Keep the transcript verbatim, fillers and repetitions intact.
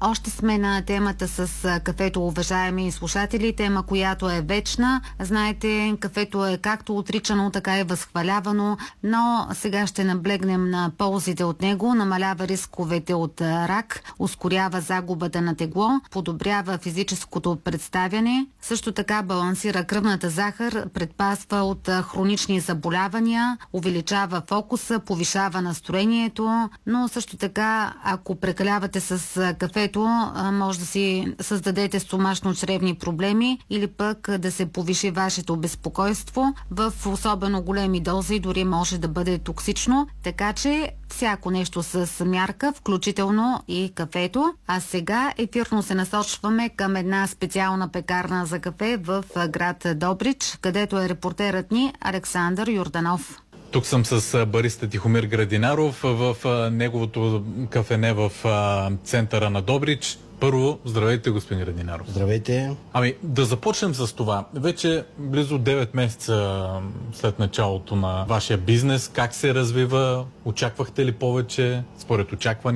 Още сме на темата с кафето, уважаеми слушатели, тема, която е вечна. Знаете, кафето е както отричано, така и възхвалявано, но сега ще наблегнем на ползите от него. Намалява рисковете от рак, ускорява загубата на тегло, подобрява физическото представяне, също така балансира кръвната захар, предпазва от хронични заболявания, увеличава фокуса, повишава настроението, но също така, ако прекалявате с кафето, може да си създадете стомашно-чревни проблеми или пък да се повиши вашето безпокойство. В особено големи дози дори може да бъде токсично, така че всяко нещо с мярка, включително и кафето. А сега ефирно се насочваме към една специална пекарна за кафе в град Добрич, където е репортерът ни Александър Йорданов. Тук съм с бариста Тихомир Градинаров в неговото кафене в центъра на Добрич. Първо, здравейте, господин Градинаров. Здравейте. Ами, да започнем с това. Вече близо девет месеца след началото на вашия бизнес, как се развива? Очаквахте ли повече според очаквания?